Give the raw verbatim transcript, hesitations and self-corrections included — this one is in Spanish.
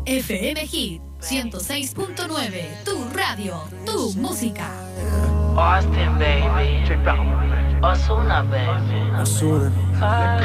F M Hit ciento seis punto nueve, tu radio, tu música. Austin, baby. Osuna, baby. Osuna.